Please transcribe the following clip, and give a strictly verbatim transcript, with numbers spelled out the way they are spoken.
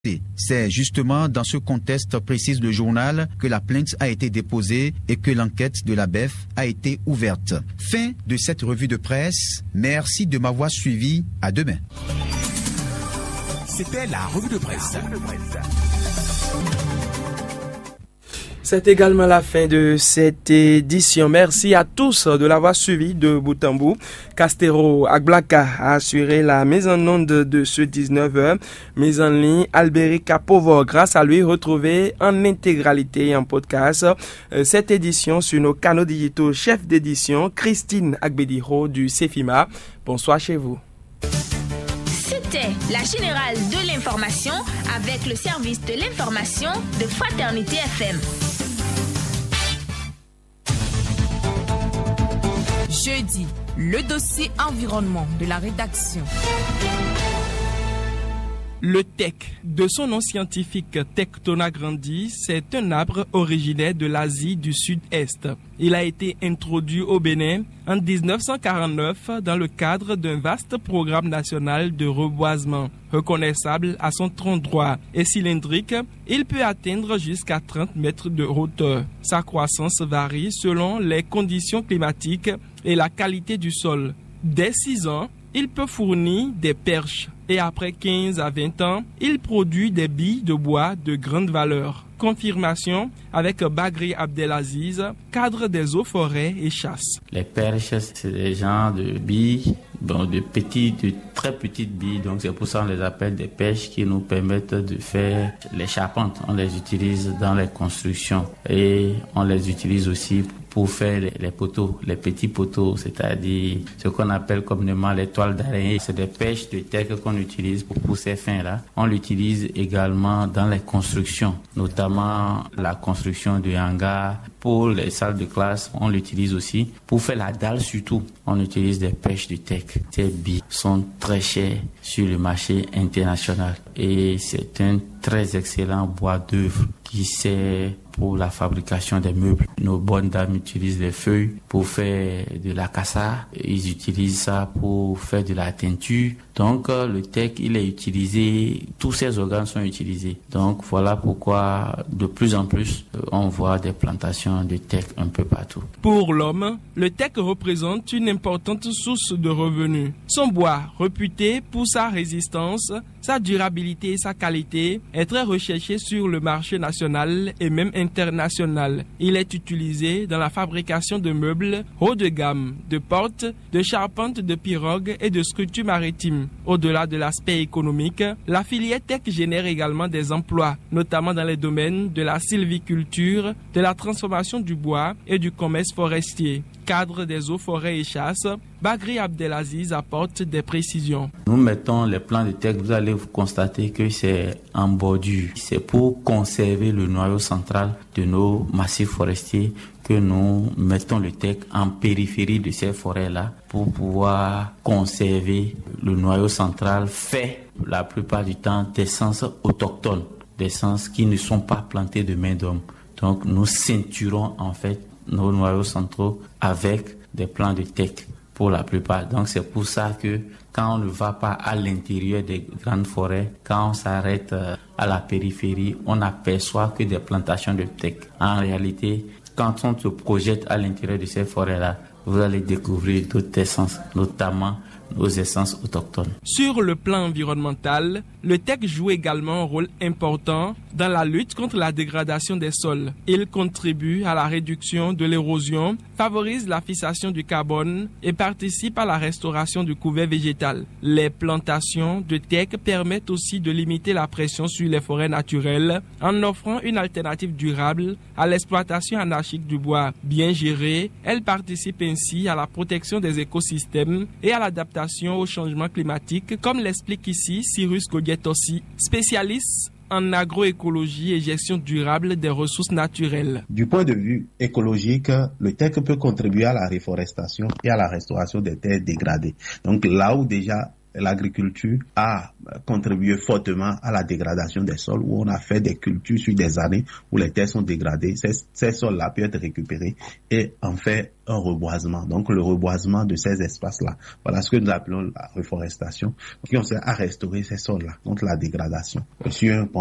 C'est justement dans ce contexte, précise le journal, que la plainte a été déposée et que l'enquête de la B E F a été ouverte. Fin de cette revue de presse. Merci de m'avoir suivi. À demain. C'était la revue de presse. C'est également la fin de cette édition. Merci à tous de l'avoir suivi de bout en bout. Castero Agblaka a assuré la mise en onde de ce dix-neuf heures. Mise en ligne, Albéric Capovo. Grâce à lui, retrouvez en intégralité et en podcast cette édition sur nos canaux digitaux. Chef d'édition, Christine Agbediro du CEFIMA. Bonsoir chez vous. C'était la générale de l'information avec le service de l'information de Fraternité F M. Jeudi, le dossier environnement de la rédaction. Le teck, de son nom scientifique Tectona grandis, c'est un arbre originaire de l'Asie du Sud-Est. Il a été introduit au Bénin en dix-neuf cent quarante-neuf dans le cadre d'un vaste programme national de reboisement. Reconnaissable à son tronc droit et cylindrique, il peut atteindre jusqu'à trente mètres de hauteur. Sa croissance varie selon les conditions climatiques et la qualité du sol. Dès six ans, il peut fournir des perches et après quinze à vingt ans, il produit des billes de bois de grande valeur. Confirmation avec Bagri Abdelaziz, cadre des eaux forêts et chasse. Les perches, c'est des genres de billes, bon, de petites, de très petites billes, donc c'est pour ça qu'on les appelle des perches qui nous permettent de faire les charpentes. On les utilise dans les constructions et on les utilise aussi pour faire les, les poteaux, les petits poteaux, c'est-à-dire ce qu'on appelle communément les toiles d'araignée. C'est des perches de teck qu'on utilise pour, pour ces fins-là. On l'utilise également dans les constructions, notamment la construction de hangars. Pour les salles de classe, on l'utilise aussi. Pour faire la dalle surtout, on utilise des perches de teck. Ces billes sont très chères sur le marché international et c'est un très excellent bois d'œuvre qui sert pour la fabrication des meubles. Nos bonnes dames utilisent les feuilles pour faire de la cassa. Ils utilisent ça pour faire de la teinture. Donc le teck, il est utilisé, tous ces organes sont utilisés. Donc voilà pourquoi de plus en plus on voit des plantations de teck un peu partout. Pour l'homme, le teck représente une importante source de revenus. Son bois, réputé pour sa résistance, sa durabilité et sa qualité, est très recherché sur le marché national et même international. Il est utilisé dans la fabrication de meubles haut de gamme, de portes, de charpentes, de pirogues et de structures maritimes. Au-delà de l'aspect économique, la filière teck génère également des emplois, notamment dans les domaines de la sylviculture, de la transformation du bois et du commerce forestier. Cadre des eaux forêts et chasse, Bagri Abdelaziz apporte des précisions. Nous mettons les plants de teck, vous allez vous constater que c'est en bordure. C'est pour conserver le noyau central de nos massifs forestiers que nous mettons le teck en périphérie de ces forêts-là pour pouvoir conserver le noyau central fait la plupart du temps d'essences autochtones, d'essences qui ne sont pas plantées de main d'homme. Donc nous ceinturons en fait nos noyaux centraux avec des plants de teck pour la plupart. Donc c'est pour ça que quand on ne va pas à l'intérieur des grandes forêts, quand on s'arrête à la périphérie, on n'aperçoit que des plantations de teck. En réalité, quand on se projette à l'intérieur de ces forêts-là, vous allez découvrir d'autres essences, notamment nos essences autochtones. Sur le plan environnemental, le teck joue également un rôle important dans la lutte contre la dégradation des sols. Il contribue à la réduction de l'érosion, favorise la fixation du carbone et participe à la restauration du couvert végétal. Les plantations de teck permettent aussi de limiter la pression sur les forêts naturelles en offrant une alternative durable à l'exploitation anarchique du bois. Bien gérée, elle participe ainsi à la protection des écosystèmes et à l'adaptation au changement climatique, comme l'explique ici Cyrus Goguetossi, spécialiste en agroécologie et gestion durable des ressources naturelles. Du point de vue écologique, le teck peut contribuer à la reforestation et à la restauration des terres dégradées. Donc là où déjà l'agriculture a contribué fortement à la dégradation des sols, où on a fait des cultures sur des années où les terres sont dégradées. Ces, ces sols-là peuvent être récupérés et en fait un reboisement. Donc le reboisement de ces espaces-là, voilà ce que nous appelons la reforestation, qui consiste à restaurer ces sols-là contre la dégradation. Sur un